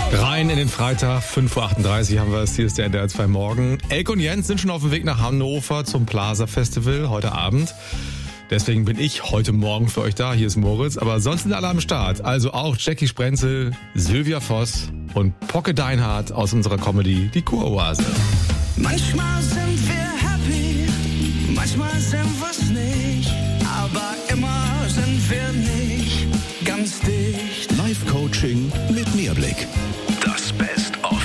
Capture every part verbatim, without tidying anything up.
Rein in den Freitag, fünf Uhr achtunddreißig haben wir es. Hier ist der N D R zwei Morgen. Elke und Jens sind schon auf dem Weg nach Hannover zum Plaza Festival heute Abend. Deswegen bin ich heute Morgen für euch da. Hier ist Moritz. Aber sonst sind alle am Start. Also auch Jackie Sprenzel, Sylvia Voss und Pocke Deinhardt aus unserer Comedy Die Kuroase. Manchmal sind wir happy, manchmal sind wir's nicht. Aber immer sind wir nicht ganz dicht. Live-Coaching mit Mehrblick. Das Best-of.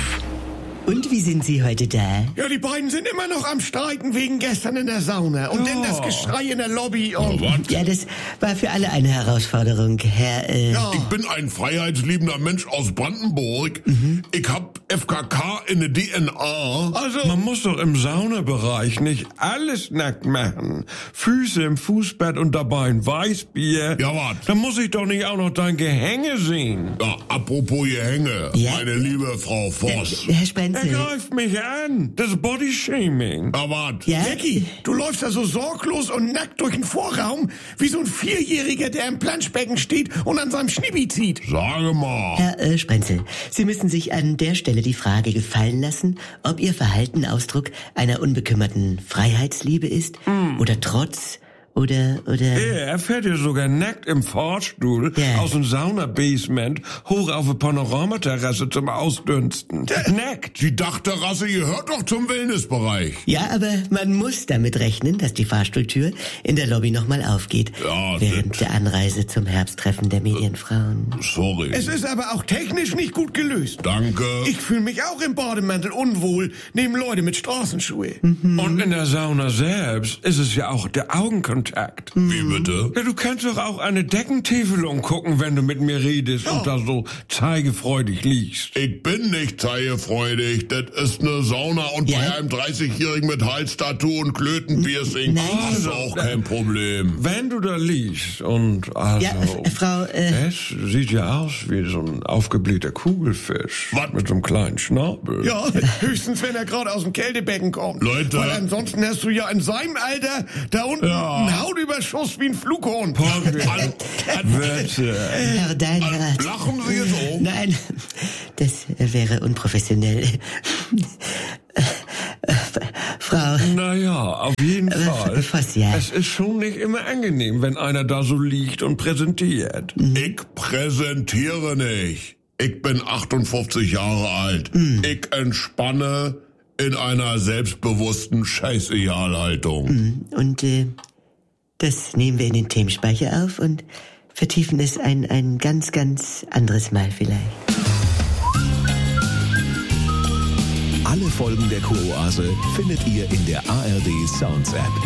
Und wie sind Sie heute da? Ja, die beiden sind immer noch am Streiken wegen gestern in der Sauna. Und dann das Geschrei in der Lobby und... Oh, was? Ja, das war für alle eine Herausforderung, Herr, äh... Ja. Ich bin ein freiheitsliebender Mensch aus Brandenburg. Mhm. Ich hab F K K in der D N A. Also, Man muss doch im Saunabereich nicht alles nackt machen. Füße im Fußbett und dabei ein Weißbier. Ja, wat? Da muss ich doch nicht auch noch dein Gehänge sehen. Ja, apropos Gehänge, Ja? meine liebe Frau Voss. Herr Er Sprenzel. greift mich an. Das ist Bodyshaming. Ja, wat? Ja? Jackie, du läufst da so sorglos und nackt durch den Vorraum, wie so ein Vierjähriger, der im Planschbecken steht und an seinem Schnibi zieht. Sage mal. Herr äh, Sprenzel, Sie müssen sich an der Stelle die Frage gefallen lassen, ob Ihr Verhalten Ausdruck einer unbekümmerten Freiheitsliebe ist oder Trotz oder, oder... Er fährt ja sogar nackt im Fahrstuhl Ja. aus dem Saunabasement hoch auf eine Panoramaterrasse zum Ausdünsten. Nackt. Die Dachterrasse gehört doch zum Wellnessbereich. Ja, aber man muss damit rechnen, dass die Fahrstuhltür in der Lobby nochmal aufgeht, Ja, während das- der Anreise zum Herbsttreffen der Medienfrauen. Sorry. Es ist aber auch technisch nicht gut gelöst. Danke. Ich fühle mich auch im Bademantel unwohl, neben Leute mit Straßenschuhe. Und in der Sauna selbst ist es ja auch der Augenkontakt. Wie bitte? Ja, du kannst doch auch eine Deckentäfelung gucken, wenn du mit mir redest und da so zeigefreudig liegst. Ich bin nicht zeigefreudig. Das ist eine Sauna und Ja? bei einem dreißigjährigen mit Halstattoo und Klötenpiercing Nein. das ist auch kein Problem. Wenn du da liegst und also... Ja, äh, Frau, äh, Es sieht ja aus wie so ein aufgeblähter Kugelfisch. Was? Mit so einem kleinen Schnabel. Ja, höchstens, wenn er gerade aus dem Kältebecken kommt. Leute. Weil ansonsten hast du ja in seinem Alter da unten Ja. einen Hautüberschuss wie ein Flughorn. Pocke. Wörter. Herr Deinhardt. Lachen Sie jetzt auch? Nein, das wäre unprofessionell. Frau, Naja, auf jeden Äh, Fall. Voss, ja. Es ist schon nicht immer angenehm, wenn einer da so liegt und präsentiert. Ich präsentiere nicht. Ich bin achtundfünfzig Jahre alt. Ich entspanne in einer selbstbewussten Scheißegalhaltung. und äh, das nehmen wir in den Themenspeicher auf und vertiefen es ein, ein ganz, ganz anderes Mal vielleicht. Alle Folgen der Kuroase findet ihr in der A R D Sounds App.